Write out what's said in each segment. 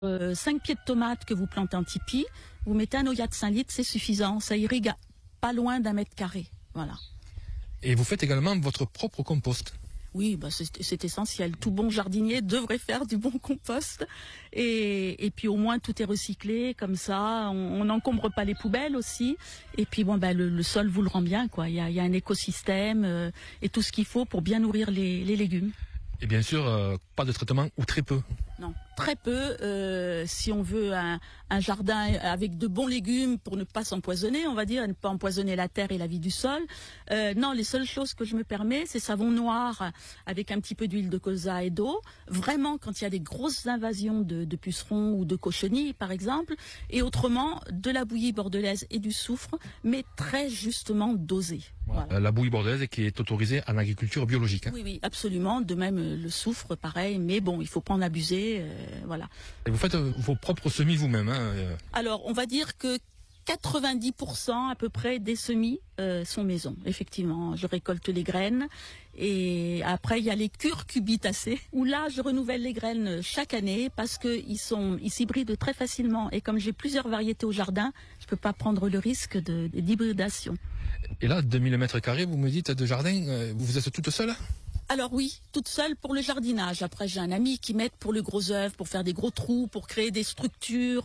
5 pieds de tomates que vous plantez en tipi, vous mettez un noyau de 5 litres, c'est suffisant. Ça irrigue pas loin d'1 mètre carré. Voilà. Et vous faites également votre propre compost. Oui, bah c'est essentiel. Tout bon jardinier devrait faire du bon compost. Et puis au moins tout est recyclé, comme ça, on n'encombre pas les poubelles aussi. Et puis bon, bah, le sol vous le rend bien, quoi. Il y a un écosystème et tout ce qu'il faut pour bien nourrir les légumes. Et bien sûr, pas de traitement ou très peu. Non, très peu. Si on veut un jardin avec de bons légumes pour ne pas s'empoisonner, on va dire, ne pas empoisonner la terre et la vie du sol. Non, les seules choses que je me permets, c'est savon noir avec un petit peu d'huile de colza et d'eau. Vraiment, quand il y a des grosses invasions de pucerons ou de cochenilles, par exemple. Et autrement, de la bouillie bordelaise et du soufre, mais très justement dosé. Voilà. La bouillie bordelaise qui est autorisée en agriculture biologique. Hein. Oui, oui, absolument. De même, le soufre, pareil. Mais bon, il faut pas en abuser. Voilà. Et vous faites vos propres semis vous-même. Hein. Alors, on va dire que 90% à peu près des semis sont maison. Effectivement, je récolte les graines et après il y a les curcubitacées où là je renouvelle les graines chaque année parce que ils s'hybrident très facilement et comme j'ai plusieurs variétés au jardin, je peux pas prendre le risque d'hybridation. Et là, 2000 m², vous me dites de jardin, vous êtes toute seule? Alors oui, toute seule pour le jardinage. Après, j'ai un ami qui m'aide pour le gros œuvre, pour faire des gros trous, pour créer des structures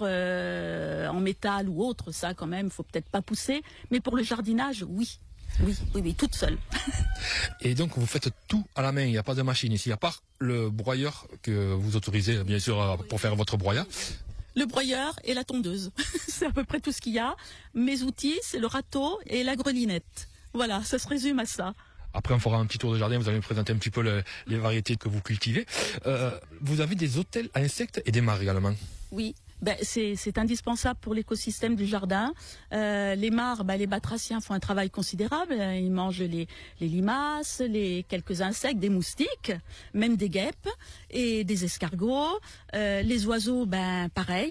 en métal ou autre. Ça, quand même, faut peut-être pas pousser. Mais pour le jardinage, oui. Oui, toute seule. Et donc, vous faites tout à la main. Il n'y a pas de machine ici, à part le broyeur que vous autorisez, bien sûr, pour faire votre broyat. Le broyeur et la tondeuse. C'est à peu près tout ce qu'il y a. Mes outils, c'est le râteau et la grelinette. Voilà, ça se résume à ça. Après, on fera un petit tour de jardin, vous allez me présenter un petit peu les variétés que vous cultivez. Vous avez des hôtels à insectes et des mares également. Oui, c'est indispensable pour l'écosystème du jardin. Les mares, les batraciens font un travail considérable. Ils mangent les limaces, quelques insectes, des moustiques, même des guêpes et des escargots. Les oiseaux, pareil.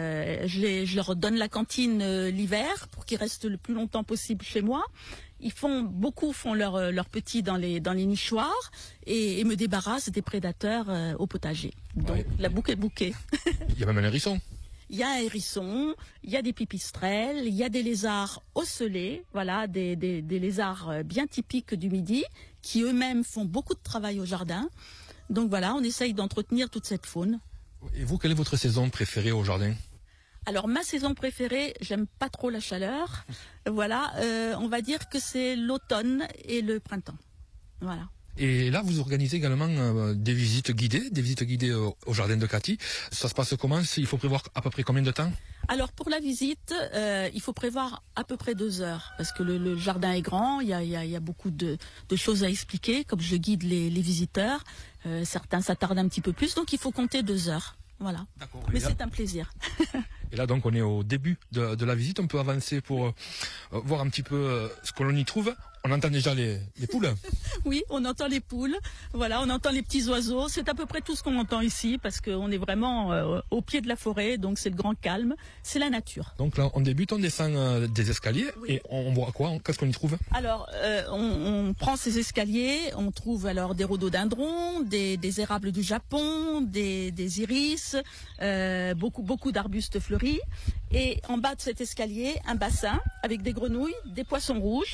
Je leur donne la cantine l'hiver pour qu'ils restent le plus longtemps possible chez moi. Beaucoup font leurs petits dans les nichoirs et me débarrassent des prédateurs au potager. Donc ouais. La boucle est bouquée. Il y a même un hérisson. Il y a un hérisson, il y a des pipistrelles, il y a des lézards ocellés, voilà, des lézards bien typiques du Midi, qui eux-mêmes font beaucoup de travail au jardin. Donc voilà, on essaye d'entretenir toute cette faune. Et vous, quelle est votre saison préférée au jardin ? Alors ma saison préférée, j'aime pas trop la chaleur. Voilà, on va dire que c'est l'automne et le printemps. Voilà. Et là, vous organisez également des visites guidées au jardin de Cathy. Ça se passe comment ? Il faut prévoir à peu près combien de temps ? Alors pour la visite, il faut prévoir à peu près 2 heures parce que le jardin est grand, il y a beaucoup de choses à expliquer. Comme je guide les visiteurs, certains s'attardent un petit peu plus, donc il faut compter 2 heures. Voilà. D'accord. Mais c'est un plaisir. Et là, donc, on est au début de la visite. On peut avancer pour voir un petit peu ce que l'on y trouve. On entend déjà les poules. Oui, on entend les poules. Voilà, on entend les petits oiseaux. C'est à peu près tout ce qu'on entend ici parce qu'on est vraiment au pied de la forêt. Donc, c'est le grand calme. C'est la nature. Donc là, on débute, on descend des escaliers. Oui. Et on voit quoi ? Qu'est-ce qu'on y trouve ? Alors, on prend ces escaliers. On trouve alors des rhododendrons, des érables du Japon, des iris, beaucoup d'arbustes fleuris. Et en bas de cet escalier, un bassin avec des grenouilles, des poissons rouges.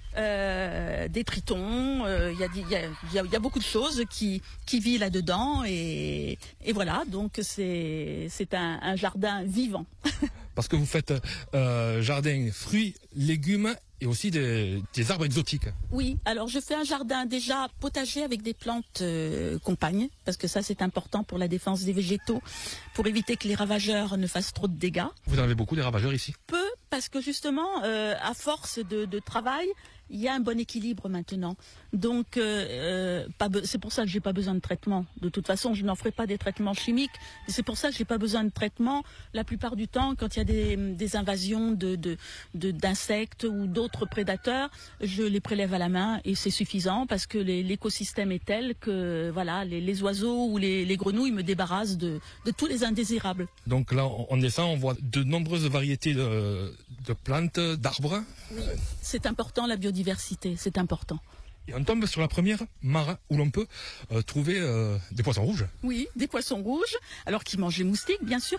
Des tritons, il y a beaucoup de choses qui vivent là-dedans et voilà, donc c'est un jardin vivant. Parce que vous faites jardin fruits, légumes et aussi des arbres exotiques. Oui, alors je fais un jardin déjà potager avec des plantes compagnes, parce que ça c'est important pour la défense des végétaux, pour éviter que les ravageurs ne fassent trop de dégâts. Vous en avez beaucoup des ravageurs ici ? Peu, parce que justement, à force de travail, il y a un bon équilibre maintenant. Donc, c'est pour ça que j'ai pas besoin de traitement. De toute façon, je n'en ferai pas des traitements chimiques. C'est pour ça que j'ai pas besoin de traitement. La plupart du temps, quand il y a des invasions d'insectes ou d'autres prédateurs, je les prélève à la main et c'est suffisant parce que l'écosystème est tel que voilà, les oiseaux ou les grenouilles me débarrassent de tous les indésirables. Donc là, on descend, on voit de nombreuses variétés de plantes, d'arbres. Oui, c'est important la biodiversité, c'est important. Et on tombe sur la première mare où l'on peut trouver des poissons rouges. Oui, des poissons rouges, alors qui mangent les moustiques, bien sûr.